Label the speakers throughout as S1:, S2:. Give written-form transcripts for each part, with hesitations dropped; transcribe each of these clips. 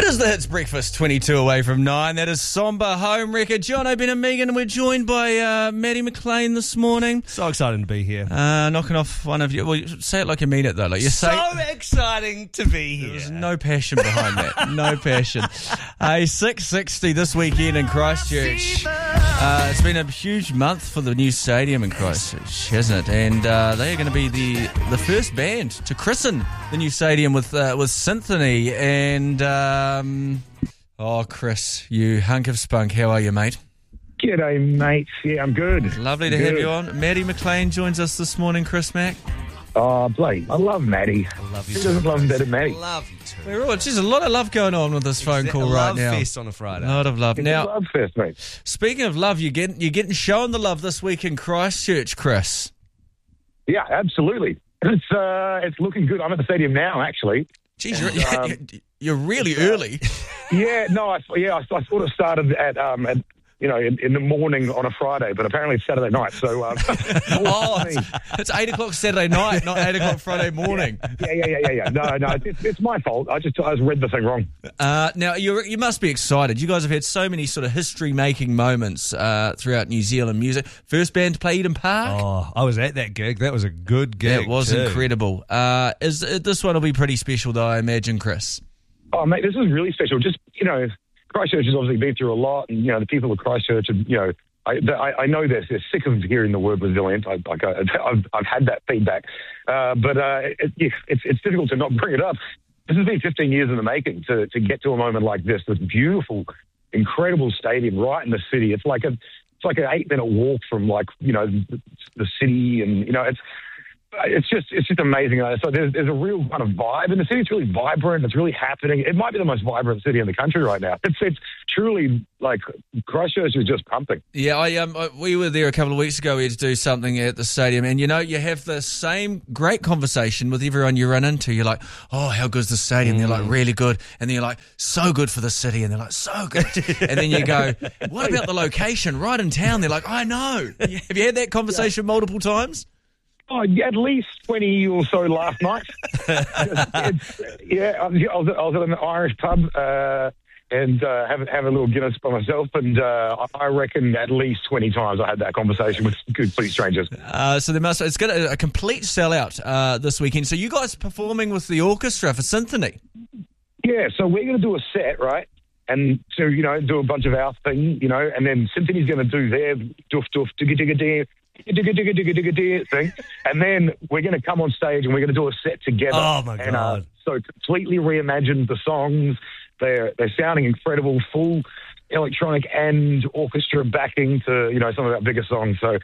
S1: It is the Hits Breakfast, 22 away from 9. That is Somber Home Wrecker. John O'Ben and Megan, and we're joined by Maddie McLean this morning.
S2: So exciting to be here.
S1: Knocking off one of you. Well, say it like you mean it, though. Like you say.
S2: So exciting to be here.
S1: There's no passion behind that. No passion. 660 this weekend in Christchurch. It's been a huge month for the new stadium in Christchurch, hasn't it? And they are going to be the first band to christen the new stadium with Symphony. And Chris, you hunk of spunk, how are you, mate?
S3: G'day, mate. Yeah, I'm good.
S1: Lovely to have you on. Maddie McLean joins us this morning. Chris Mack.
S3: Oh, Blake, I love Maddie.
S2: I love you
S3: Who
S2: too.
S3: doesn't love him better than Maddie?
S2: I love you too.
S1: There's a lot of love going on with this phone call right now.
S2: Love fest on a Friday.
S1: A lot of love.
S3: It's
S1: Now,
S3: a love fest, mate.
S1: speaking of love, you're getting shown the love this week in Christchurch, Chris.
S3: Yeah, absolutely. It's looking good. I'm at the stadium now, actually.
S1: Jeez, you're really early.
S3: Yeah, no, I sort of started at in the morning on a Friday, but apparently it's Saturday night. So,
S1: It's 8 o'clock Saturday night, not 8 o'clock Friday morning.
S3: Yeah. No, it's my fault. I just read the thing wrong.
S1: Now, you must be excited. You guys have had so many sort of history-making moments throughout New Zealand music. First band to play Eden Park.
S2: Oh, I was at that gig. That was a good gig.
S1: It was incredible. This one will be pretty special, though, I imagine, Chris.
S3: Oh, mate, this is really special. Just, Christchurch has obviously been through a lot, and, the people of Christchurch, I know they're sick of hearing the word resilient. I've had that feedback. But it's difficult to not bring it up. This has been 15 years in the making to get to a moment like this beautiful, incredible stadium right in the city. It's like an 8-minute walk from the city, and it's just amazing. So there's a real kind of vibe in the city. It's really vibrant. It's really happening. It might be the most vibrant city in the country right now. It's truly like Christchurch is just pumping.
S1: Yeah, we were there a couple of weeks ago. We had to do something at the stadium, and you have the same great conversation with everyone you run into. You're like, oh, how good's the stadium? They're like, really good. And then you're like, so good for the city. And they're like, so good. And then you go, what about the location right in town? They're like, I know. Have you had that conversation multiple times?
S3: Oh, at least 20 or so last night. I was at an Irish pub and have a little Guinness by myself, and I reckon at least 20 times I had that conversation with complete strangers.
S1: So it's got a complete sellout this weekend. So you guys performing with the orchestra for Symphony?
S3: Yeah, so we're going to do a set, right? And so, do a bunch of our thing, and then Symphony's going to do their doof doof digga digga digga thing, and then we're going to come on stage and we're going to do a set together.
S2: Oh my god!
S3: And, so completely reimagined the songs. They're sounding incredible, full electronic and orchestra backing to some of our bigger songs. So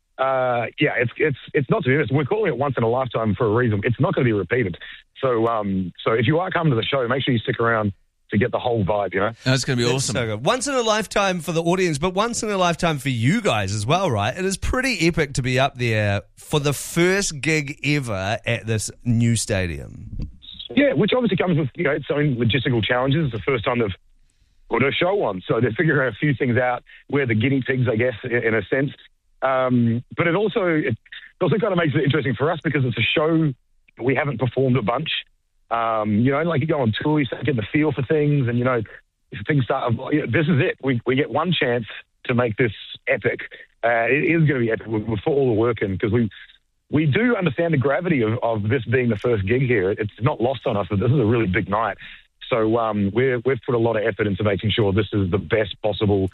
S3: it's not to be honest. We're calling it once in a lifetime for a reason. It's not going to be repeated. So if you are coming to the show, make sure you stick around to get the whole vibe,
S1: That's going to be awesome.
S2: So good. Once in a lifetime for the audience, but once in a lifetime for you guys as well, right? It is pretty epic to be up there for the first gig ever at this new stadium.
S3: Yeah, which obviously comes with, its own logistical challenges. It's the first time they've put a show on, so they're figuring a few things out. We're the guinea pigs, I guess, in a sense. But it also kind of makes it interesting for us because it's a show we haven't performed a bunch. Like you go on tour, you start getting the feel for things, and if things start. This is it. We get one chance to make this epic. It is going to be epic. We'll put all the work in because we do understand the gravity of this being the first gig here. It's not lost on us that this is a really big night. So we've put a lot of effort into making sure this is the best possible,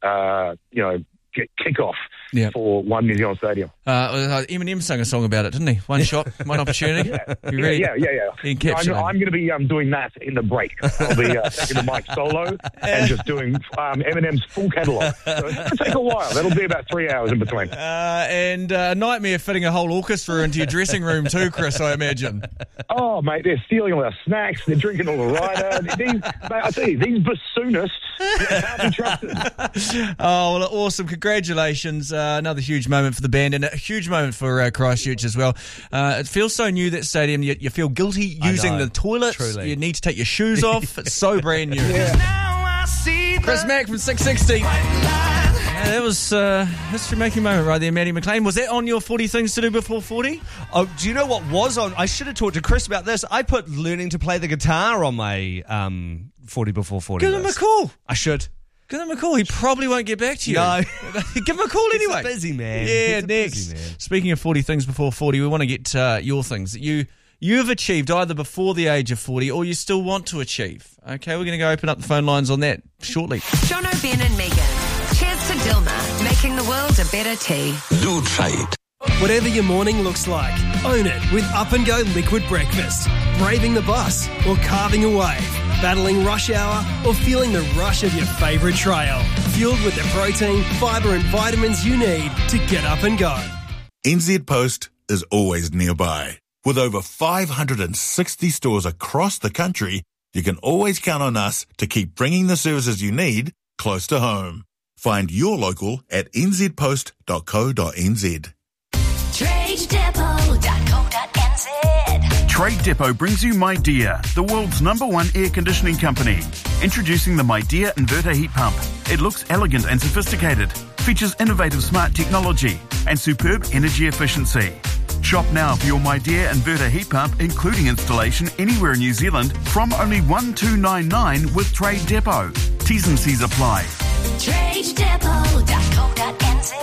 S3: kickoff for One New Zealand Stadium.
S1: Eminem sang a song about it, didn't he? One shot, one opportunity.
S3: Yeah. I'm going to be doing that in the break. I'll be taking the mic solo and just doing Eminem's full catalogue. So it's going to take a while. That'll be about 3 hours in between.
S1: And a nightmare fitting a whole orchestra into your dressing room too, Chris, I imagine.
S3: Oh, mate, they're stealing all our snacks. They're drinking all the rider. I tell you, these bassoonists can't be trusted.
S1: Oh, well, awesome. Congratulations. Another huge moment for the band and a huge moment for Christchurch as well. It feels so new, that stadium. You feel guilty using the toilets.
S2: Truly.
S1: You need to take your shoes off. It's so brand new.
S3: Yeah.
S1: Chris Mack from 660. That was history-making moment right there, Maddie McLean. Was that on your 40 things to do before 40?
S2: Oh, do you know what was on? I should have talked to Chris about this. I put learning to play the guitar on my 40 before 40
S1: Give him a
S2: list.
S1: call.
S2: I should.
S1: Give him a call. He probably won't get back to you.
S2: No.
S1: Give him a call
S2: He's
S1: anyway.
S2: a busy man.
S1: Yeah,
S2: He's a
S1: next.
S2: busy man.
S1: Speaking of 40 things before 40, we want to get your things that you've achieved either before the age of 40 or you still want to achieve. Okay, we're going to go open up the phone lines on that shortly.
S4: Jono, Ben and Megan. Cheers to Dilma, making the world a better tea.
S5: Do try it.
S6: Whatever your morning looks like, own it with Up and Go Liquid Breakfast. Braving the bus or carving a wave, battling rush hour or feeling the rush of your favourite trail. Fueled with the protein, fibre and vitamins you need to get up and go.
S7: NZ Post is always nearby. With over 560 stores across the country, you can always count on us to keep bringing the services you need close to home. Find your local at nzpost.co.nz.
S4: TradeDepot.co.nz.
S8: Trade Depot brings you MyDear, the world's #1 air conditioning company. Introducing the MyDear inverter heat pump. It looks elegant and sophisticated, features innovative smart technology and superb energy efficiency. Shop now for your MyDear inverter heat pump, including installation anywhere in New Zealand from only $1,299 with Trade Depot. T's and C's apply.
S4: TradeDepot.co.nz.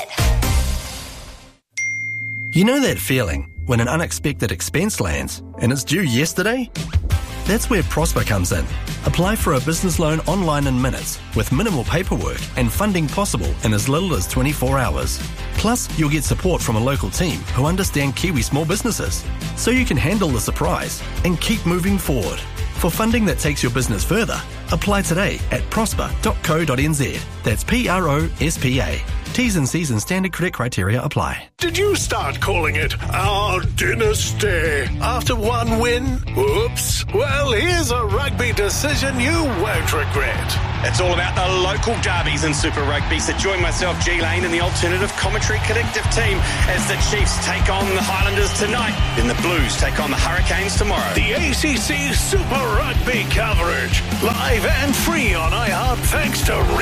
S6: You know that feeling when an unexpected expense lands and it's due yesterday? That's where Prosper comes in. Apply for a business loan online in minutes with minimal paperwork and funding possible in as little as 24 hours. Plus, you'll get support from a local team who understand Kiwi small businesses, so you can handle the surprise and keep moving forward. For funding that takes your business further, apply today at prosper.co.nz. That's PROSPA. T's and C's and standard credit criteria apply.
S9: Did you start calling it our dynasty after one win? Oops. Well, here's a rugby decision you won't regret.
S10: It's all about the local derbies in Super Rugby, so join myself, G Lane, and the Alternative Commentary Collective team as the Chiefs take on the Highlanders tonight, then the Blues take on the Hurricanes tomorrow.
S9: The ACC Super Rugby coverage, live and free on iHeart thanks to